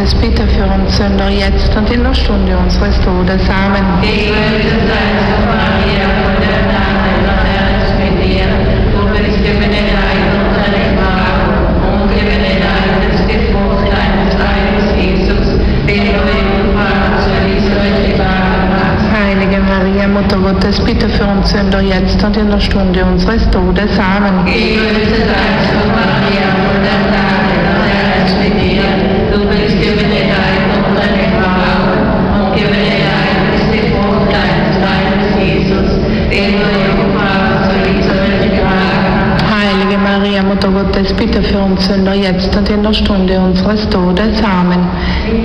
Gottes, bitte für uns Sünder, jetzt und in der Stunde unseres Todes. Amen. Gegrüßet seist du, Maria, voll der Gnade, der Herr ist mit dir. Du bist gebenedeit unter den Frauen und gebenedeit ist die Frucht deines Leibes, Jesus, den du empfangen zu Elisabeth getragen hast. Heilige Maria, Mutter Gottes, bitte für uns Sünder, jetzt und in der Stunde unseres Todes. Amen. Gegrüßet seist du, Maria, voll der Gnade, der Herr ist mit dir. Du bist gebenedeit unter den Frauen und gebenedeit ist die Frucht deines Leibes, Jesus, den du empfangen zu Elisabeth getragen hast. Heilige Maria, Mutter Gottes, bitte für uns Sünder, jetzt und in der Stunde unseres Todes. Amen.